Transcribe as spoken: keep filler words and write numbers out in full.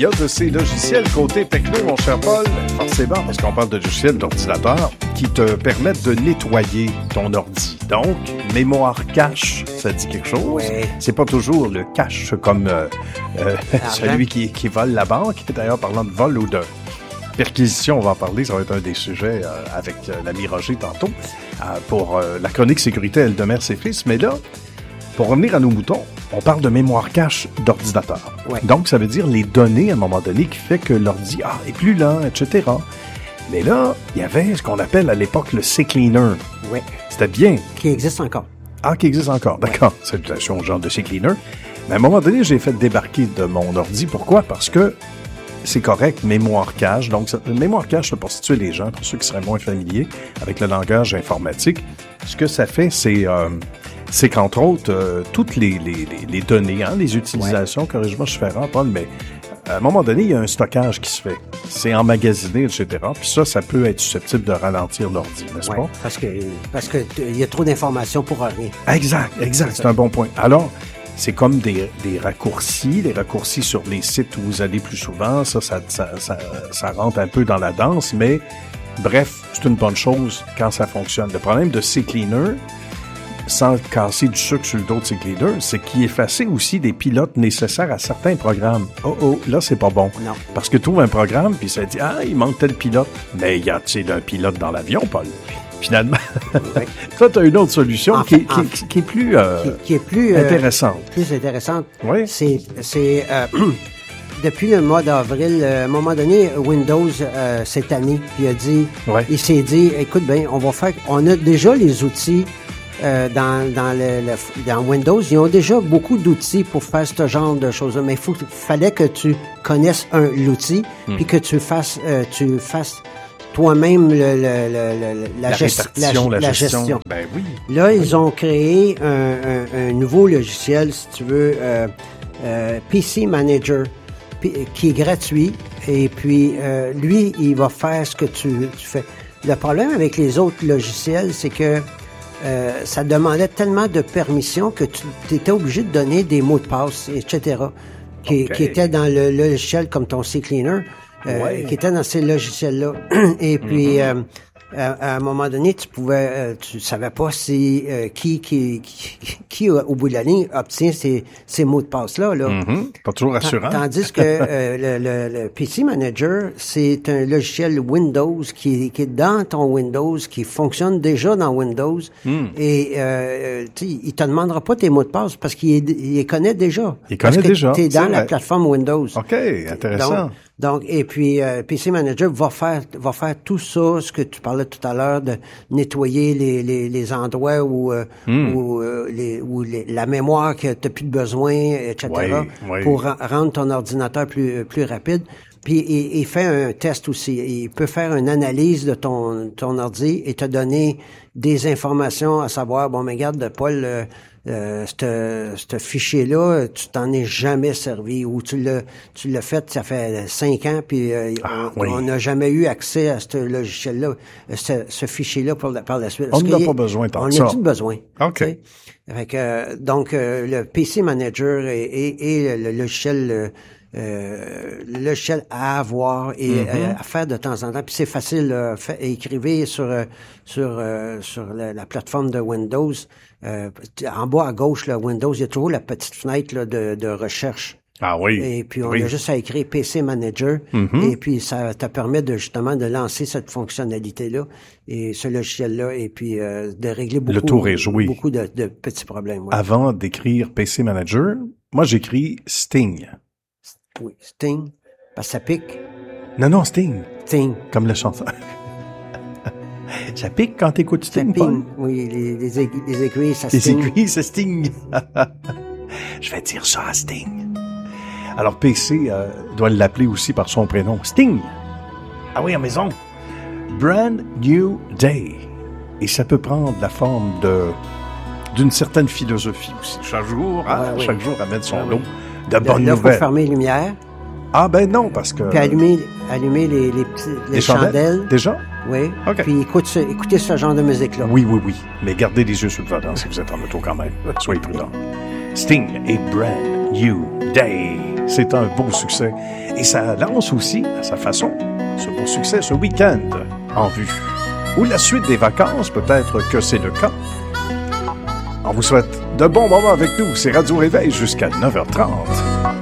y a de ces logiciels côté techno, mon cher Paul, forcément, parce qu'on parle de logiciels d'ordinateur qui te permettent de nettoyer ton ordi. Donc, mémoire cache, ça dit quelque chose. Ouais. C'est pas toujours le cache comme euh, euh, celui qui, qui vole la banque. D'ailleurs, parlant de vol ou de perquisition, on va en parler, ça va être un des sujets euh, avec euh, l'ami Roger tantôt, euh, pour euh, la chronique sécurité Elle de Mers et Fils. Mais là, pour revenir à nos moutons, on parle de mémoire cache d'ordinateur. Ouais. Donc, ça veut dire les données, à un moment donné, qui fait que l'ordi ah, est plus lent, et cetera. Mais là, il y avait ce qu'on appelle à l'époque le CCleaner. Oui. C'était bien. Qui existe encore. Ah, qui existe encore. D'accord. Ouais. Salutations au genre de CCleaner. Mais à un moment donné, j'ai fait débarquer de mon ordi. Pourquoi? Parce que c'est correct, mémoire cache. Donc, ça, mémoire cache, c'est pour situer les gens, pour ceux qui seraient moins familiers avec le langage informatique. Ce que ça fait, c'est... Euh, c'est qu'entre autres, euh, toutes les, les, les, les données, hein, les utilisations, ouais. corrige-moi, je fais rare, Paul, mais à un moment donné, il y a un stockage qui se fait. C'est emmagasiné, et cetera. Puis ça, ça peut être susceptible de ralentir l'ordi, n'est-ce ouais, pas? Parce que parce que il y a trop d'informations pour rien. Exact, exact, c'est, c'est un bon point. Alors, c'est comme des, des raccourcis, des raccourcis sur les sites où vous allez plus souvent. Ça, ça, ça, ça, ça rentre un peu dans la danse, mais bref, c'est une bonne chose quand ça fonctionne. Le problème de CCleaner, sans casser du sucre sur le dos de CCleaner, c'est qu'il effaçait aussi des pilotes nécessaires à certains programmes. Oh oh, là, c'est pas bon. Non. Parce que tu trouves un programme, puis ça dit « Ah, il manque tel pilote. » Mais y a-t-il un pilote dans l'avion, Paul? Finalement, oui. Toi, tu as une autre solution en qui, fait, qui, en... qui, qui est plus, euh, qui, qui est plus intéressante. Euh, plus intéressante. Oui. C'est... c'est euh, depuis le mois d'avril, euh, à un moment donné, Windows, euh, cette année, il a dit... Ouais. Il s'est dit, écoute bien, on va faire... On a déjà les outils... Euh, dans, dans, le, le, dans Windows, ils ont déjà beaucoup d'outils pour faire ce genre de choses-là, mais il faut, fallait que tu connaisses un, l'outil, hmm. puis que tu fasses, euh, tu fasses toi-même le, le, le, le, la, la, gest, la, la, la gestion. gestion. Ben oui. Là, oui. ils ont créé un, un, un nouveau logiciel, si tu veux, euh, euh, P C Manager, p- qui est gratuit, et puis euh, lui, il va faire ce que tu, tu fais. Le problème avec les autres logiciels, c'est que Euh, ça demandait tellement de permissions que tu étais obligé de donner des mots de passe, et cetera, qui, okay. qui étaient dans le, le logiciel comme ton CCleaner, euh, ouais. qui étaient dans ces logiciels-là. Et puis, mm-hmm. euh, à, à un moment donné, tu pouvais, euh, tu savais pas si euh, qui, qui, qui, qui, au bout de la ligne, obtient ces, ces mots de passe-là. Là. Mm-hmm. Pas toujours rassurant. Tandis que euh, le, le, le P C Manager, c'est un logiciel Windows qui, qui est dans ton Windows, qui fonctionne déjà dans Windows. Mm. Et euh, tu sais, il te demandera pas tes mots de passe parce qu'il il les connaît déjà. Il connaît parce que déjà. Tu es dans la plateforme Windows. OK, intéressant. Donc, donc et puis euh, P C Manager va faire va faire tout ça, ce que tu parlais tout à l'heure, de nettoyer les les, les endroits où euh, mm. où, euh, les, où les, la mémoire que tu n'as plus de besoin, et cetera, oui, oui. pour ra- rendre ton ordinateur plus plus rapide. Puis il, il fait un test aussi. Il peut faire une analyse de ton ton ordi et te donner des informations à savoir, bon, mais regarde, Paul, euh, euh, ce fichier-là, tu t'en es jamais servi, ou tu l'as tu l'as fait, ça fait cinq ans, puis euh, ah, on n'a oui. jamais eu accès à ce logiciel-là, ce, ce fichier-là pour la, par la suite. On n'en a pas besoin tant que ça. On n'a plus besoin. OK. T'sais? Fait que, euh, donc, euh, le P C Manager et, et, et le logiciel... Euh, Euh, le logiciel à avoir et mm-hmm. euh, à faire de temps en temps. Puis c'est facile, euh, fait, écrivez sur euh, sur euh, sur la, la plateforme de Windows. Euh, en bas à gauche, là, Windows, il y a toujours la petite fenêtre là, de, de recherche. Ah oui. Et puis on oui. a juste à écrire P C Manager mm-hmm. et puis ça te permet de justement de lancer cette fonctionnalité-là et ce logiciel-là et puis euh, de régler beaucoup, Le tour est joué. beaucoup de, de petits problèmes. Ouais. Avant d'écrire P C Manager, moi j'écris Sting. Oui, Sting, parce que ça pique. Non, non, Sting. Sting. Comme le chanteur. Ça pique quand t'écoutes Sting, ça Paul? Oui, les, les, aiguilles, les aiguilles, ça les sting. Les aiguilles, ça sting. Je vais dire ça à Sting. Alors, P C euh, doit l'appeler aussi par son prénom. Sting. Ah oui, à maison. Brand New Day. Et ça peut prendre la forme de d'une certaine philosophie aussi. Chaque jour, hein, ouais, chaque oui. jour amène son ouais, lot oui. de bonnes là, nouvelles. Là, il faut fermer les lumières. Ah ben non, parce que... Puis allumer, allumer les, les, petits, les, les chandelles. chandelles. Déjà? Oui. OK. Puis écoute ce, écoutez ce genre de musique-là. Oui, oui, oui. Mais gardez les yeux sur le volant si vous êtes en auto quand même. Soyez prudents. Sting et Brand New Day. c'est un beau succès. Et ça lance aussi, à sa façon, ce beau succès ce week-end en vue. Ou la suite des vacances, peut-être que c'est le cas. On vous souhaite de bons moments avec nous. C'est Radio Réveil jusqu'à neuf heures trente.